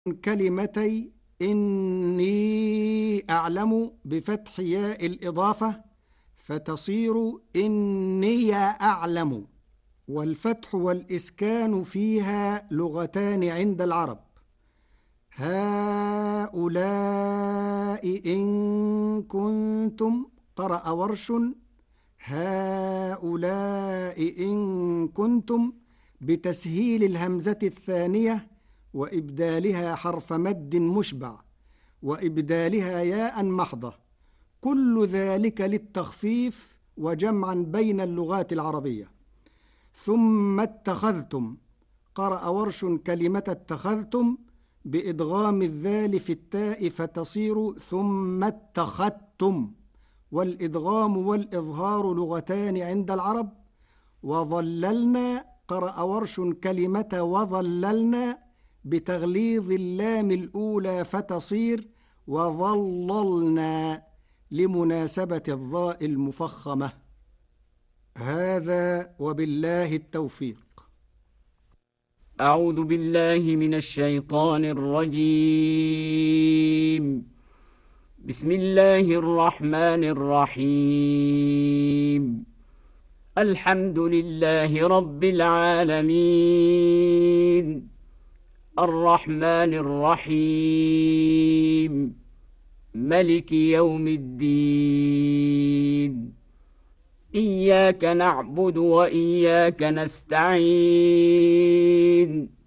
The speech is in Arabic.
كلمتي إني أعلم بفتح ياء الإضافة فتصير إني أعلم، والفتح والإسكان فيها لغتان عند العرب. هؤلاء إن كنتم قرأ ورش هؤلاء إن كنتم بتسهيل الهمزة الثانية وإبدالها حرف مد مشبع وإبدالها ياء محضة، كل ذلك للتخفيف وجمعا بين اللغات العربية. ثم اتخذتم قرأ ورش كلمة اتخذتم بإدغام الذال في التاء فتصير ثم اتخذتم، والإدغام والإظهار لغتان عند العرب. وظللنا قرأ ورش كلمة وظللنا بتغليظ اللام الأولى فتصير وظللنا لمناسبة الظاء المفخمة. هذا وبالله التوفيق. أعوذ بالله من الشيطان الرجيم. بسم الله الرحمن الرحيم. الحمد لله رب العالمين، الرحمن الرحيم، ملك يوم الدين. إياك نعبد وإياك نستعين،